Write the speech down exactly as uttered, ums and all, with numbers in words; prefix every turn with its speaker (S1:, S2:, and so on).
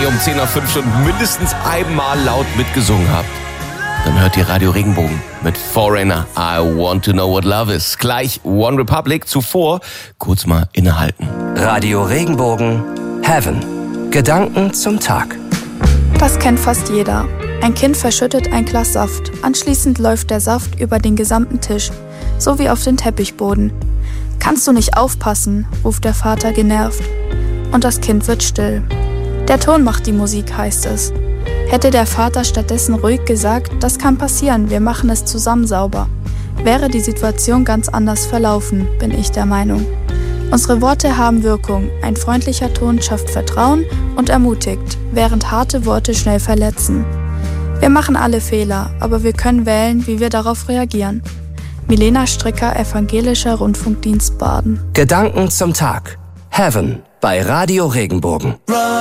S1: ihr um zehn nach fünf schon mindestens einmal laut mitgesungen habt, dann hört ihr Radio Regenbogen mit Foreigner. I want to know what love is. Gleich One Republic. Zuvor kurz mal innehalten.
S2: Radio Regenbogen Heaven. Gedanken zum Tag.
S3: Das kennt fast jeder. Ein Kind verschüttet ein Glas Saft. Anschließend läuft der Saft über den gesamten Tisch, so wie auf den Teppichboden. Kannst du nicht aufpassen, ruft der Vater genervt. Und das Kind wird still. Der Ton macht die Musik, heißt es. Hätte der Vater stattdessen ruhig gesagt, das kann passieren, wir machen es zusammen sauber, wäre die Situation ganz anders verlaufen, bin ich der Meinung. Unsere Worte haben Wirkung. Ein freundlicher Ton schafft Vertrauen und ermutigt, während harte Worte schnell verletzen. Wir machen alle Fehler, aber wir können wählen, wie wir darauf reagieren. Milena Stricker, Evangelischer Rundfunkdienst Baden.
S2: Gedanken zum Tag. Heaven bei Radio Regenbogen.